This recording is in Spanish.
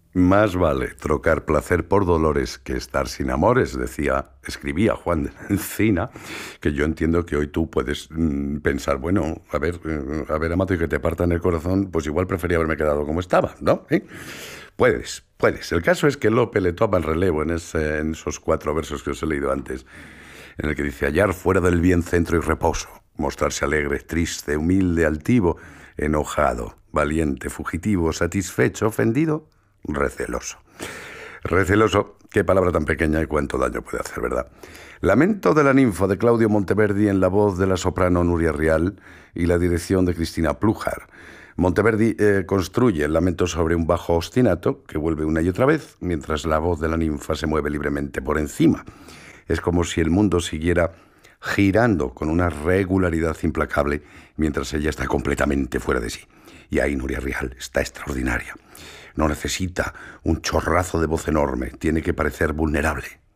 Más vale trocar placer por dolores que estar sin amores, escribía Juan de la Encina, que yo entiendo que hoy tú puedes pensar, bueno, a ver, Amato, y que te partan el corazón, pues igual prefería haberme quedado como estaba, ¿no? ¿Eh? Puedes. El caso es que Lope le toma el relevo en esos 4 versos que os he leído antes, en el que dice: hallar fuera del bien centro y reposo, mostrarse alegre, triste, humilde, altivo, enojado, valiente, fugitivo, satisfecho, ofendido, receloso. Receloso, qué palabra tan pequeña y cuánto daño puede hacer, ¿verdad? Lamento de la ninfa de Claudio Monteverdi en la voz de la soprano Nuria Rial y la dirección de Cristina Plújar. Monteverdi construye el lamento sobre un bajo ostinato que vuelve una y otra vez, mientras la voz de la ninfa se mueve libremente por encima. Es como si el mundo siguiera girando con una regularidad implacable mientras ella está completamente fuera de sí. Y ahí Nuria Rial está extraordinaria. No necesita un chorrazo de voz enorme, tiene que parecer vulnerable,